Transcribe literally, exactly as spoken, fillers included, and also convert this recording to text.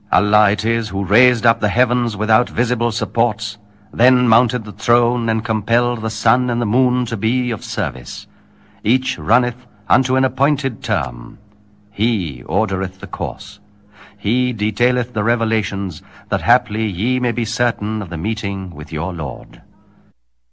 Allah it is who raised up the heavens without visible supports, then mounted the throne and compelled the sun and the moon to be of service. Each runneth unto an appointed term. He ordereth the course. He detaileth the revelations, that haply ye may be certain of the meeting with your Lord.